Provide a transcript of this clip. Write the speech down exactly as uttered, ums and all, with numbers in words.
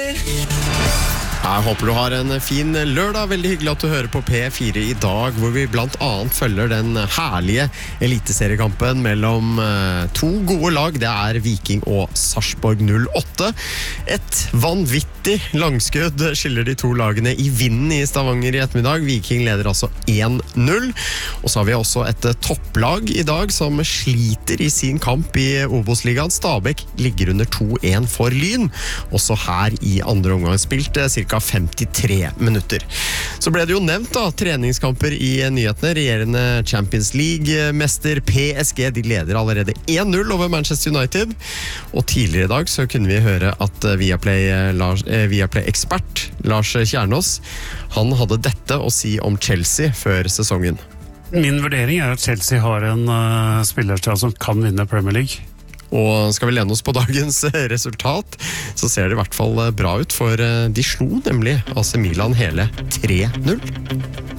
eller? Jeg håper du har en fin lørdag. Veldig hyggelig at du hører på P fire i dag, hvor vi blant annet følger den herlige eliteseriekampen mellom to gode lag. Det er Viking og Sarpsborg null åtte. Et vanvittig langskudd skiller de to lagene i vinden i Stavanger i ettermiddag. Viking leder altså én null. Og så har vi også et topplag i dag som sliter i sin kamp i Obos-ligaen. Stabæk ligger under to én for Lyn. Også her i andre omgang spilt cirka femtitre minutter. Så ble det jo nevnt da, treningskamper i nyhetene. Regjerende Champions League-mester P S G, de leder allerede én null over Manchester United. Og tidligere i dag så kunne vi høre at Viaplay, Lars, eh, Viaplay-ekspert Lars Kjernås, han hadde dette å si om Chelsea før sesongen. Min vurdering er at Chelsea har en uh, spillerstall som kan vinne Premier League. Og skal vi lene oss på dagens resultat, så ser det i hvert fall bra ut, for de slo nemlig A C Milan hele tre null.